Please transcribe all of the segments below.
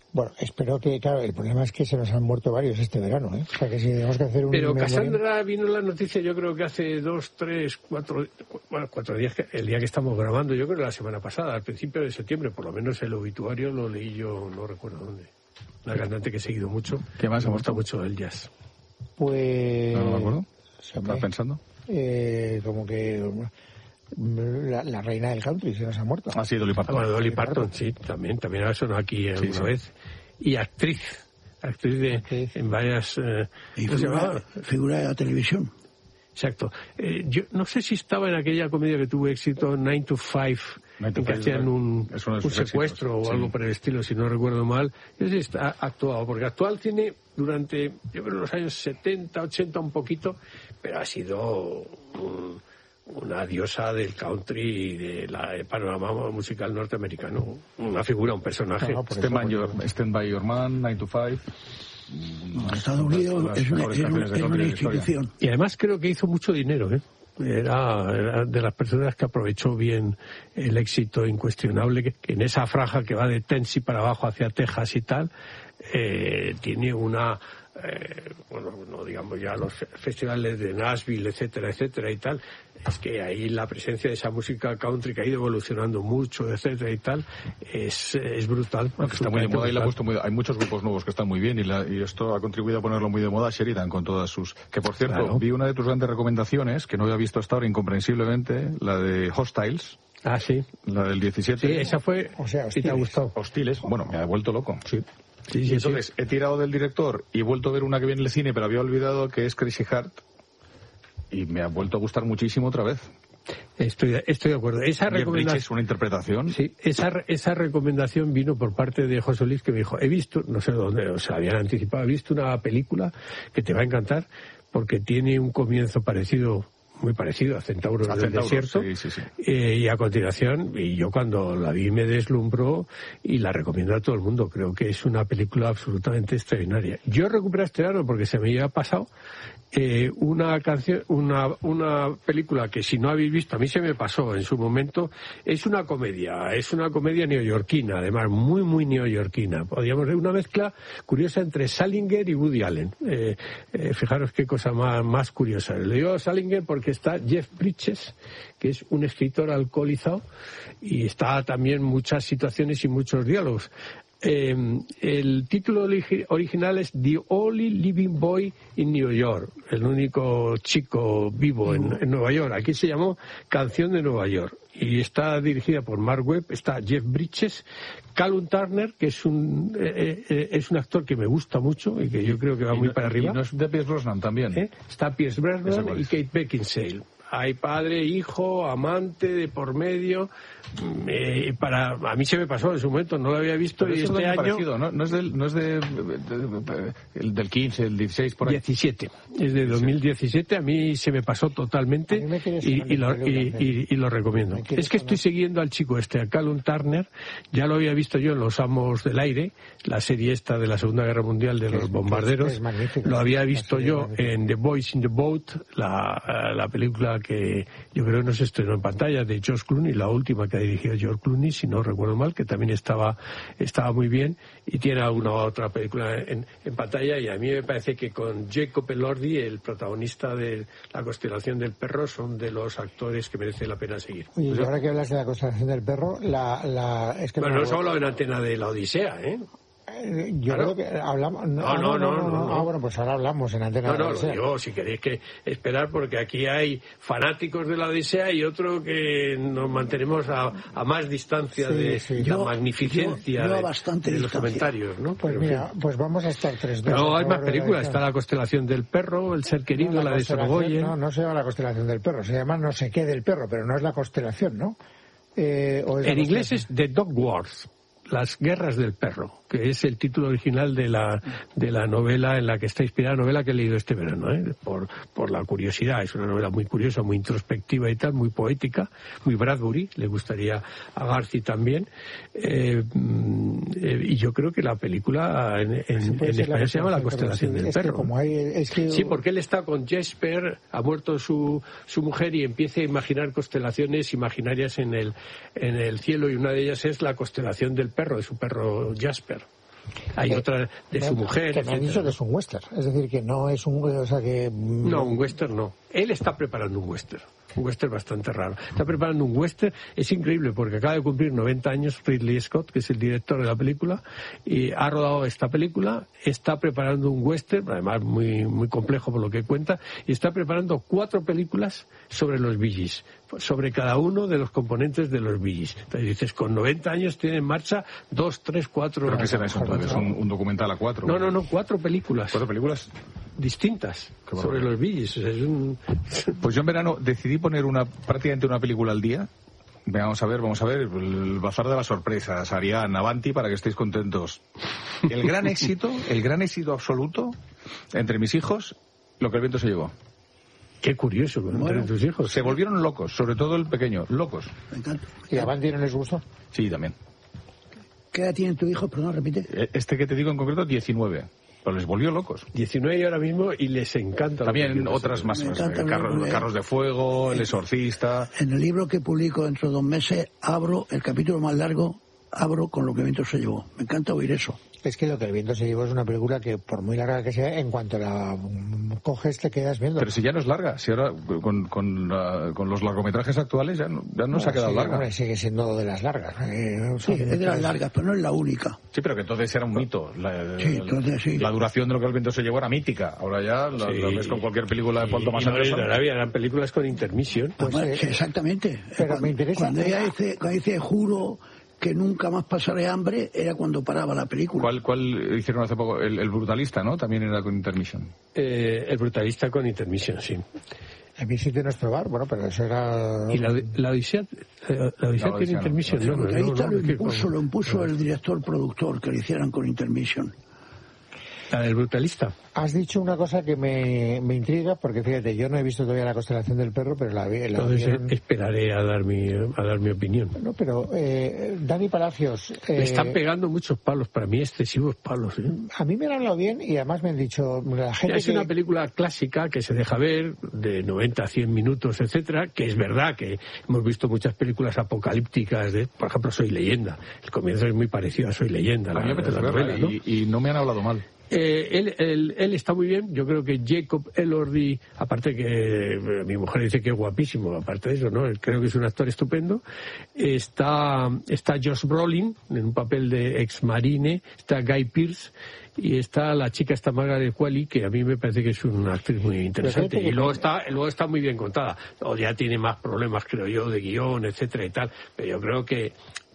Bueno, espero que, claro, el problema es que se nos han muerto varios este verano, ¿eh? O sea, que si tenemos que hacer un... Pero Cassandra vino la noticia, yo creo que hace 2, 3, 4 días, el día que estamos grabando, yo creo que la semana pasada, al principio de septiembre, por lo menos el obituario lo leí yo, no recuerdo dónde. Una cantante que he seguido mucho. ¿Qué más? Me gusta mucho el jazz. Pues... No me acuerdo. ¿Estás pensando? Como que... La reina del country se nos ha muerto. Ah, sí, Dolly Parton. Bueno, Dolly Parton, sí, también ha sonado aquí alguna vez. Y actriz en varias... y figura de la televisión. Exacto. Yo no sé si estaba en aquella comedia que tuvo éxito, 9 to 5, en que hacían un secuestro o algo por el estilo, si no recuerdo mal. Yo sé si está actuado, porque actual tiene durante, yo creo, los años 70, 80 un poquito, pero ha sido... una diosa del country y del panorama musical norteamericano, una figura, un personaje. Stand by Your Man, 9 to 5. Estados Unidos es una institución. Y además creo que hizo mucho dinero, ¿eh? Era de las personas que aprovechó bien el éxito incuestionable que en esa franja que va de Tennessee para abajo hacia Texas y tal, tiene una... bueno, no digamos ya los festivales de Nashville, etcétera, etcétera y tal, es que ahí la presencia de esa música country que ha ido evolucionando mucho, etcétera y tal, es brutal. Bueno, que está muy de moda y la ha puesto muy... Hay muchos grupos nuevos que están muy bien y esto ha contribuido a ponerlo muy de moda. Sheridan con todas sus... Que por cierto, vi una de tus grandes recomendaciones que no había visto hasta ahora incomprensiblemente, la de Hostiles. Ah, sí. La del 17. Sí, esa fue... O sea, ¿sí te ha gustado? Hostiles. Bueno, me ha vuelto loco. Sí. Y entonces he tirado del director y he vuelto a ver una que viene en el cine, pero había olvidado que es Crazy Heart y me ha vuelto a gustar muchísimo otra vez. Estoy de acuerdo. Esa recomendación es una interpretación. Sí, esa recomendación vino por parte de José Luis, que me dijo, he visto, no sé dónde, o sea, habían anticipado, he visto una película que te va a encantar porque tiene un comienzo muy parecido a Centauros del Desierto, sí. Y a continuación, y yo cuando la vi me deslumbró y la recomiendo a todo el mundo. Creo que es una absolutamente extraordinaria. Yo recuperé este verano porque se me había pasado una película que si no habéis visto, a mí se me pasó en su momento. Es una comedia neoyorquina, además muy muy neoyorquina. Podríamos ver una mezcla curiosa entre Salinger y Woody Allen. Fijaros qué cosa más curiosa. Le digo Salinger porque está Jeff Bridges, que es un escritor alcoholizado, y está también muchas situaciones y muchos diálogos. El título original es The Only Living Boy in New York, el único chico vivo en Nueva York. Aquí se llamó Canción de Nueva York y está dirigida por Mark Webb. Está Jeff Bridges, Callum Turner, que es un actor que me gusta mucho y que yo creo que va muy para arriba. ¿Y no es de Pierce Brosnan también? Está Pierce Brosnan y Kate Beckinsale. Hay padre, hijo, amante de por medio. A mí se me pasó en su momento, no lo había visto. Pero y este año parecido, ¿no es del 15, el 16 por ahí. 17, es de 2017. A mí se me pasó totalmente y lo recomiendo. Es que estoy siguiendo al chico a Callum Turner. Ya lo había visto yo en Los Amos del Aire, la serie esta de la Segunda Guerra Mundial de los bombarderos. Lo había visto yo en The Boys in the Boat, la película que yo creo que no se estrenó en pantalla, de George Clooney, la última que ha dirigido George Clooney, si no recuerdo mal, que también estaba muy bien, y tiene alguna otra película en pantalla, y a mí me parece que con Jacob Elordi, el protagonista de La constelación del perro, son de los actores que merece la pena seguir. Oye, y ahora que hablas de La constelación del perro, es que... Bueno, no se ha hablado en Antena de La Odisea, ¿eh? Yo creo que hablamos... No. Bueno, pues ahora hablamos en Antena de la Odisea. Digo, si queréis que esperar, porque aquí hay fanáticos de la Odisea y otro que nos mantenemos a más distancia de la magnificencia de los comentarios, ¿no? Pues mira, pues vamos a estar 3-2. Pero hay más películas, está La constelación del perro, El ser querido, la de Sorogoyen. No se llama La constelación del perro, se llama No sé qué del perro, pero no es la constelación, ¿no? En inglés es The Dog Wars. Las guerras del perro, que es el título original de la novela en la que está inspirada, novela que he leído este verano, por la curiosidad. Es una novela muy curiosa, muy introspectiva y tal, muy poética, muy Bradbury, le gustaría a Garci también. Y yo creo que la película en español se llama La constelación del perro. Sí, porque él está con Jesper, ha muerto su mujer y empieza a imaginar constelaciones imaginarias en el cielo, y una de ellas es la constelación del perro, de su perro Jasper. Hay otra de su mujer. Que me han dicho que es un western. Es decir, que no es un... O sea, que... No, un western no. Él está preparando un western bastante raro. Está preparando un western, es increíble porque acaba de cumplir 90 años Ridley Scott, que es el director de la película, y ha rodado esta película, está preparando un western, además muy, muy complejo por lo que cuenta, y está preparando 4 películas sobre los Bee Gees, sobre cada uno de los componentes de los Bee Gees. Entonces dices, con 90 años tiene en marcha 2, 3, 4... ¿Pero qué será eso entonces? ¿Un documental a 4? No, 4 películas. ¿4 películas? Distintas sobre los Bee Gees. Pues yo en verano decidí poner prácticamente una película al día. Vamos a ver, el bazar de las sorpresas, Ariane, Avanti, para que estéis contentos. El gran éxito absoluto entre mis hijos, Lo que el viento se llevó. Qué curioso, entre tus hijos. Se volvieron locos, sobre todo el pequeño, locos. Me encanta. ¿Y a Avanti no les gustó? Sí, también. ¿Qué edad tienen tus hijos? Perdón, repite. Este que te digo en concreto, 19. Pero les volvió locos. 19 ahora mismo y les encanta. También otras más. Carros de Fuego, El Exorcista. En el libro que publico dentro de 2 meses, abro el capítulo más largo, con Lo que el viento se llevó. Me encanta oír eso. Es que Lo que el viento se llevó es una película que, por muy larga que sea, en cuanto la coges te quedas viendo. Pero si ya no es larga, si ahora con los largometrajes actuales ya no se ha quedado larga. Hombre, sigue siendo de las largas. Sí, es de las largas, pero no es la única. Sí, pero que entonces era un mito. Sí. La duración de Lo que el viento se llevó era mítica. Ahora ya la ves con cualquier película de Paul Thomas Anderson. Eran películas con intermission. Pues, exactamente. Pero me interesa. Cuando ella dice juro que nunca más pasaré hambre, era cuando paraba la película. ¿Cuál hicieron hace poco? El Brutalista, ¿no? También era con intermission. El Brutalista con intermission, sí. En mi sitio no es probar, bueno, pero eso era... ¿Y la Odisea tiene intermission? El Brutalista lo impuso el director-productor, que lo hicieran con intermission. ¿La del Brutalista? Has dicho una cosa que me intriga, porque fíjate, yo no he visto todavía La constelación del perro, pero Entonces esperaré a dar mi opinión. No, pero Dani Palacios... Me están pegando muchos palos, para mí excesivos palos. A mí me han hablado bien y además me han dicho... La gente es una película clásica que se deja ver, de 90 a 100 minutos, etcétera, que es verdad que hemos visto muchas películas apocalípticas, por ejemplo, Soy Leyenda. El comienzo es muy parecido a Soy Leyenda. A mí me apetece verla, ¿no? Y no me han hablado mal. Él está muy bien. Yo creo que Jacob Elordi, aparte que mi mujer dice que es guapísimo, aparte de eso, ¿no? Creo que es un actor estupendo. Está Josh Brolin en un papel de ex marine, está Guy Pearce y está la chica Margaret Qualley, que a mí me parece que es una actriz muy interesante. Y luego está muy bien contada. O ya tiene más problemas, creo yo, de guión, etcétera y tal. Pero yo creo que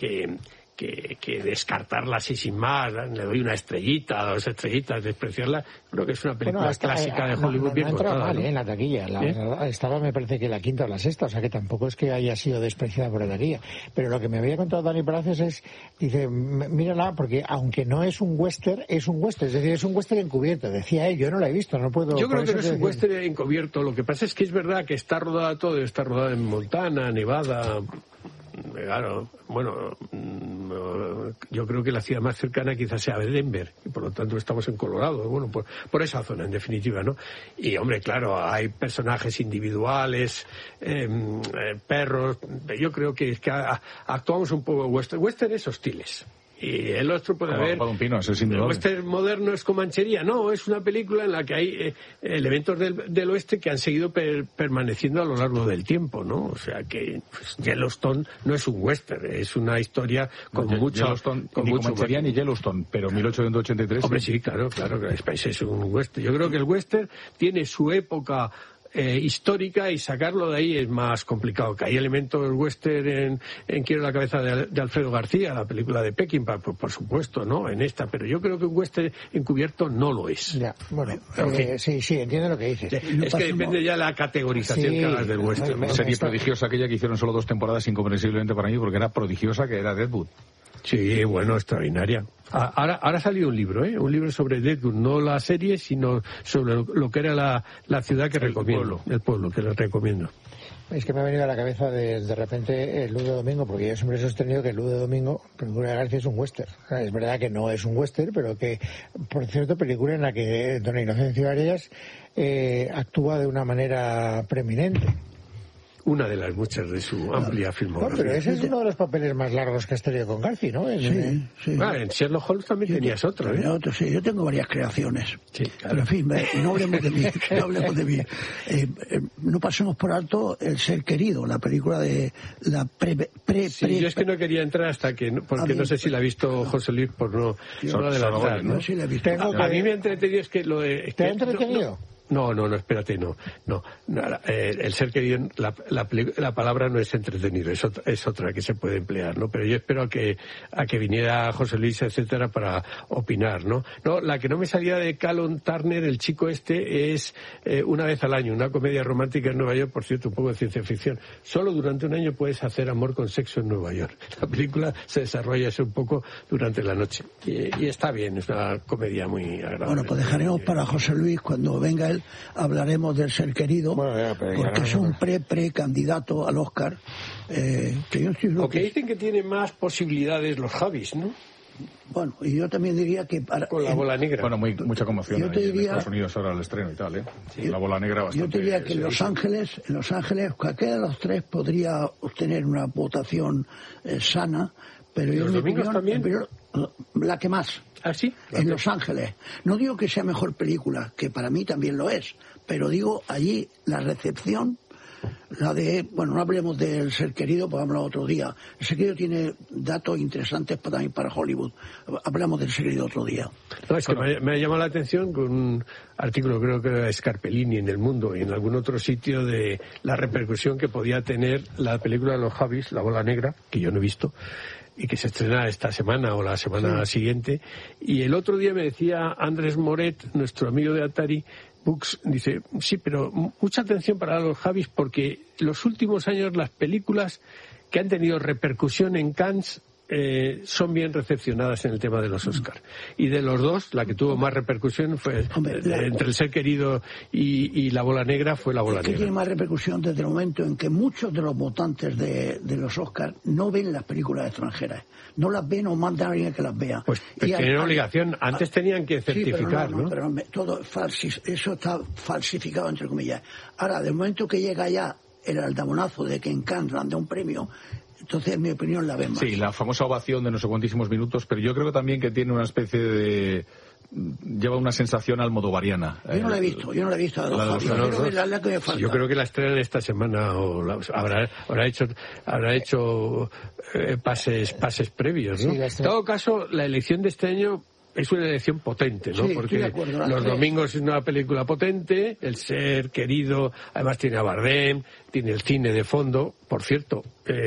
descartarla así sin más, le doy una estrellita, 2 estrellitas, despreciarla, creo que es una película clásica de Hollywood bien contada. Mal, en la taquilla, estaba me parece que la 5ª o la 6ª, o sea que tampoco es que haya sido despreciada por la taquilla. Pero lo que me había contado Dani Palacios dice, mírala, porque aunque no es un western, es un western, es decir, es un western encubierto, decía él, yo no la he visto, no puedo... Yo creo que no es un western encubierto, lo que pasa es que es verdad que está rodada en Montana, Nevada... Claro, bueno, yo creo que la ciudad más cercana quizás sea Denver, y por lo tanto estamos en Colorado, bueno, por esa zona en definitiva, ¿no? Y hombre, claro, hay personajes individuales, perros, yo creo que actuamos un poco westernes hostiles. Y el otro puede haber... El western moderno es Comanchería. No, es una película en la que hay elementos del oeste que han seguido permaneciendo a lo largo del tiempo, ¿no? O sea que Yellowstone no es un western, es una historia con mucho... Ni Comanchería ni Yellowstone, pero 1883... Hombre, sí, claro, es un western. Yo creo que el western tiene su época... histórica, y sacarlo de ahí es más complicado. Que hay elementos western en Quiero la cabeza de Alfredo García, la película de Peckinpah, pues, por supuesto, ¿no? En esta, pero yo creo que un western encubierto no lo es. Ya, bueno, sí, entiendo lo que dices. Es que depende ya de la categorización que hagas del western. ¿No? Serie prodigiosa aquella que hicieron solo 2 temporadas, incomprensiblemente para mí, porque era prodigiosa, que era Deadwood. Sí, bueno, extraordinaria. Ahora ha salido un libro sobre Deadwood, no la serie, sino sobre lo que era la ciudad que recomiendo, el pueblo que les recomiendo. Es que me ha venido a la cabeza de repente el Luz de Domingo, porque yo siempre he sostenido que el Luz de Domingo, película de García, es un western. O sea, es verdad que no es un western, pero que, por cierto, película en la que don Inocencio Arias actúa de una manera preeminente. una de las muchas de su amplia filmografía. No, pero ese es uno de los papeles más largos que has tenido con Garci, ¿no? Sí. En Sherlock Holmes también tenías otro, ¿eh? Otro, sí, yo tengo varias creaciones. Sí, claro. Pero en fin, no hablemos de mí. No pasemos por alto El ser querido, la película de la yo es que no quería entrar hasta que, porque no sé si la ha visto José Luis por no adelantar, ¿no? Sí, la he visto. A mí me ha entretenido es que lo de... ¿Te ha entretenido? No, espérate, no. El ser querido, la palabra no es entretenido, es otra que se puede emplear, ¿no? Pero yo espero a que viniera José Luis, etcétera, para opinar, ¿no? No, la que no me salía de Callum Turner, el chico este, es Una vez al año, una comedia romántica en Nueva York, por cierto, un poco de ciencia ficción. Solo durante un año puedes hacer amor con sexo en Nueva York. La película se desarrolla un poco durante la noche. Y está bien, es una comedia muy agradable. Bueno, pues dejaremos para José Luis, cuando venga él, hablaremos del ser querido, porque es un pre-candidato al Oscar. Aunque dicen que tiene más posibilidades los Javis, ¿no? Bueno, y yo también diría que... Con La bola negra. Bueno, mucha conmoción yo te diría, en Estados Unidos ahora el estreno y tal, ¿eh? Sí. La bola negra bastante... Yo te diría que en Los Ángeles, cualquiera de los tres podría obtener una votación sana, pero yo... ¿Los domingos también? La que más. ¿Ah, sí? En Los Ángeles. No digo que sea mejor película, que para mí también lo es, pero digo, allí la recepción, la de... Bueno, no hablemos del ser querido, pues hablamos otro día. El ser querido tiene datos interesantes también para Hollywood. Hablamos del ser querido otro día. No, es que me ha llamado la atención con un artículo, creo que era de Scarpellini en El Mundo y en algún otro sitio, de la repercusión que podía tener la película de los Javis, La bola negra, que yo no he visto, y que se estrena esta semana o la semana siguiente. Y el otro día me decía Andrés Moret, nuestro amigo de Atari Books, dice, sí, pero mucha atención para los Javis, porque los últimos años las películas que han tenido repercusión en Cannes son bien recepcionadas en el tema de los Oscars. Y de los dos, la que tuvo más repercusión fue entre El ser querido y La bola negra, fue La bola negra. Tiene más repercusión desde el momento en que muchos de los votantes de los Oscars no ven las películas extranjeras. No las ven o mandan a alguien que las vea. Pues tienen obligación. Antes tenían que certificar, sí, pero todo eso está falsificado, entre comillas. Ahora, del momento que llega ya el aldabonazo de que en Cannes dan un premio, entonces, en mi opinión, la ven más. Sí, la famosa ovación de no sé cuantísimos minutos, pero yo creo también que tiene una especie de... lleva una sensación almodovariana. Yo no la he visto, Yo creo que la estrenan esta semana, o habrá hecho pases previos, ¿no? Sí, en todo caso, la elección de este año es una elección potente, ¿no? Sí, porque Los domingos es una película potente, El ser querido, además tiene a Bardem, tiene el cine de fondo, por cierto,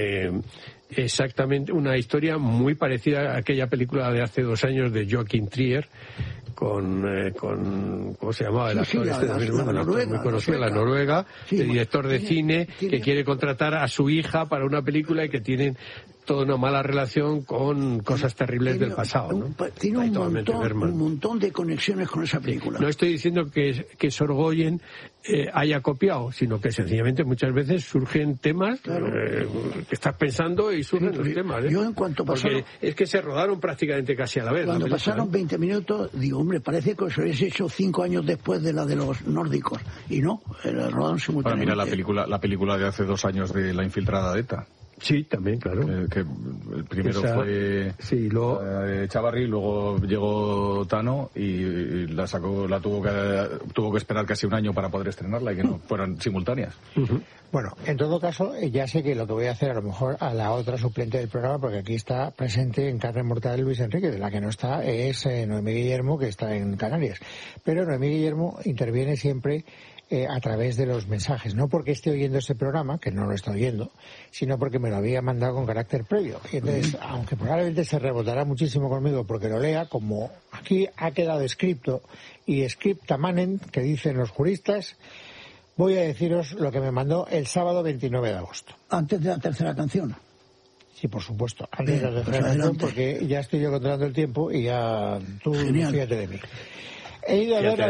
exactamente una historia muy parecida a aquella película de hace 2 años de Joachim Trier, con ¿cómo se llamaba? El actor muy conocido, la Noruega, el director de cine que quiere contratar a su hija para una película y que tienen toda una mala relación con cosas terribles del pasado, ¿no? Tiene un montón de conexiones con esa película. No estoy diciendo que Sorgoyen haya copiado, sino que sencillamente muchas veces surgen temas que estás pensando y surgen los temas, ¿eh? Yo en cuanto pasaron, porque es que se rodaron prácticamente casi a la vez. Cuando pasaron 20 minutos, digo, hombre, parece que se hubiese hecho 5 años después de la de los nórdicos. Y no, rodaron simultáneamente. Mira la película de hace 2 años de La infiltrada de ETA. Sí, también, claro. Que el primero fue Chavarri, luego llegó Tano y la sacó, tuvo que esperar casi un año para poder estrenarla y que no fueran simultáneas. Uh-huh. Bueno, en todo caso, ya sé que lo que voy a hacer a lo mejor a la otra suplente del programa, porque aquí está presente en carne mortal Luis Enrique, de la que no está es Noemí Guillermo, que está en Canarias. Pero Noemí Guillermo interviene siempre a través de los mensajes, no porque esté oyendo este programa, que no lo está oyendo, sino porque me lo había mandado con carácter previo. Y entonces, aunque probablemente se rebotará muchísimo conmigo porque lo lea, como aquí ha quedado escrito y scripta manen, que dicen los juristas, voy a deciros lo que me mandó el sábado 29 de agosto. Antes de la tercera canción. Sí, por supuesto, antes de la tercera canción, porque ya estoy yo controlando el tiempo y ya tú fíjate de mí. He ido a ver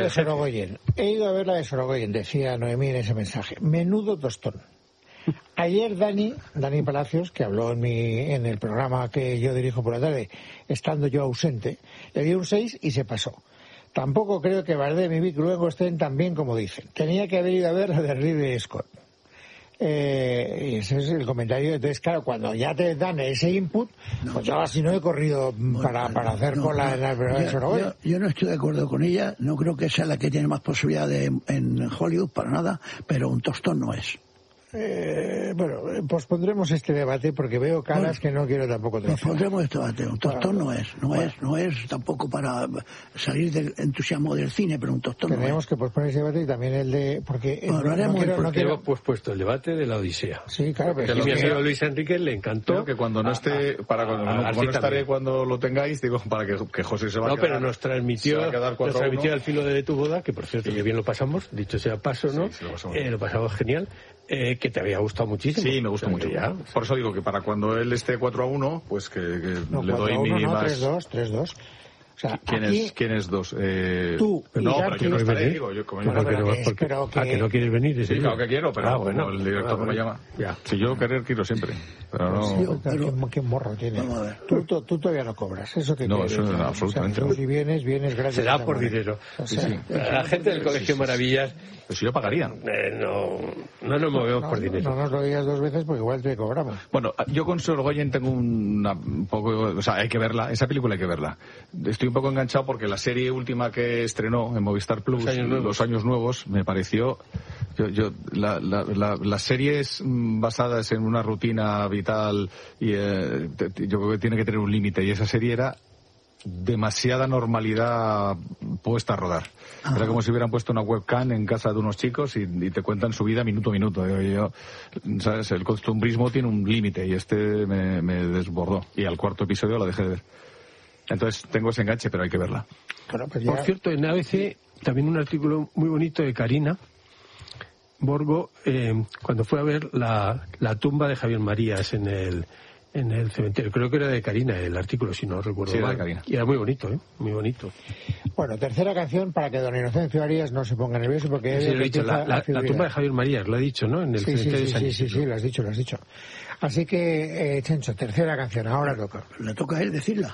la de Sorogoyen, decía Noemí en ese mensaje. Menudo tostón. Ayer Dani Palacios, que habló en el programa que yo dirijo por la tarde, estando yo ausente, le dio un 6 y se pasó. Tampoco creo que Bardem y Vic luego estén tan bien como dicen. Tenía que haber ido a ver la de Ridley Scott. Y ese es el comentario. Entonces, claro, cuando ya te dan ese input, pues yo así no he corrido para hacer cola en las brevedades. Yo no estoy de acuerdo con ella, no creo que sea la que tiene más posibilidad en Hollywood, para nada, pero un tostón no es. Bueno, pospondremos este debate porque veo caras que no quiero tampoco tener. Pospondremos este debate. Un tostón no es tampoco para salir del entusiasmo del cine, pero un tostón tenemos que posponer ese debate y también el de... Porque hemos pospuesto el debate de la Odisea. Sí, claro, pero que a mi amigo Luis Enrique le encantó. Creo que cuando no esté, no estaré cuando lo tengáis, digo, para que José se va a quedar. No, pero nos transmitió al filo de tu boda, que por cierto, que bien lo pasamos, dicho sea paso, ¿no? Sí, lo pasamos genial. Que te había gustado muchísimo. Sí, me gustó mucho. Ya. Por eso digo que para cuando él esté 4-1, pues que le doy mínimas... 3-2. O sea, ¿Quién es 2? Tú. No, pero yo no estaré, digo. que no quieres venir. Sí, claro que quiero, pero como el director no me llama. Ya. Si yo querer, quiero siempre. Pero no... ¿Qué morro tiene? Tú todavía no cobras. Eso que no, eso no, absolutamente. Si vienes gratis. Se da por dinero. La gente del Colegio Maravillas... Pues si yo pagaría. No nos movemos por dinero. No nos lo digas 2 veces porque igual te cobramos. Bueno, yo con Sorogoyen tengo un poco... O sea, hay que verla. Esa película hay que verla. Estoy un poco enganchado porque la serie última que estrenó en Movistar Plus, Los Años Nuevos, me pareció... Las series basadas en una rutina vital y yo creo que tiene que tener un límite, y esa serie era demasiada normalidad puesta a rodar. Era como si hubieran puesto una webcam en casa de unos chicos y te cuentan su vida minuto a minuto. ¿Sabes? El costumbrismo tiene un límite y me desbordó. Y al 4.º episodio la dejé de ver. Entonces tengo ese enganche, pero hay que verla. Por cierto, en ABC también un artículo muy bonito de Karina Borgo, cuando fue a ver la tumba de Javier Marías en el cementerio. Creo que era de Karina el artículo, si no recuerdo mal. De Karina. Y era muy bonito, muy bonito. Bueno, tercera canción para que don Inocencio Arias no se ponga nervioso porque... Sí, lo he dicho, la tumba de Javier Marías, lo he dicho, ¿no? En el cementerio de San Isidro. Sí, lo has dicho. Así que, Chencho, tercera canción, ahora toca. Le toca a él decirla.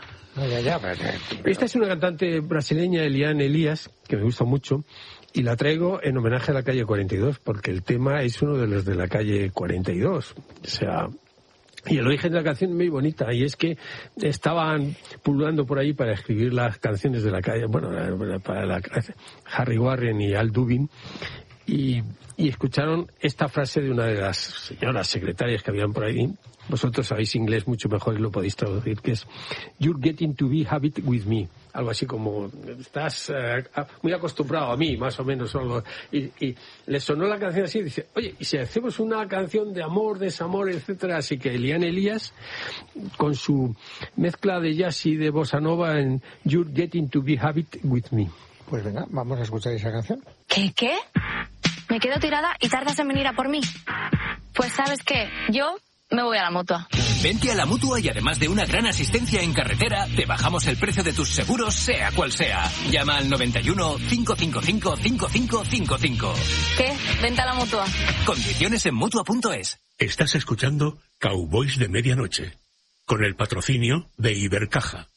Esta es una cantante brasileña, Eliane Elias, que me gusta mucho, y la traigo en homenaje a la calle 42, porque el tema es uno de los de la calle 42. O sea... Y el origen de la canción es muy bonita, y es que estaban pululando por ahí para escribir las canciones de la calle, para Harry Warren y Al Dubin, y escucharon esta frase de una de las señoras secretarias que habían por ahí. Vosotros sabéis inglés mucho mejor y lo podéis traducir, que es "You're getting to be habit with me", algo así como estás muy acostumbrado a mí, más o menos, o algo. Y le sonó la canción así y dice, oye, ¿y si hacemos una canción de amor, desamor, etcétera? Así que Eliane Elias, con su mezcla de jazz y de bossa nova en "You're getting to be habit with me". Pues venga, vamos a escuchar esa canción. ¿Qué? ¿Me quedo tirada y tardas en venir a por mí? Pues ¿sabes qué? Yo me voy a la Mutua. Vente a la Mutua y además de una gran asistencia en carretera, te bajamos el precio de tus seguros, sea cual sea. Llama al 91 555 5555. ¿Qué? Vente a la Mutua. Condiciones en Mutua.es. Estás escuchando Cowboys de Medianoche, con el patrocinio de Ibercaja.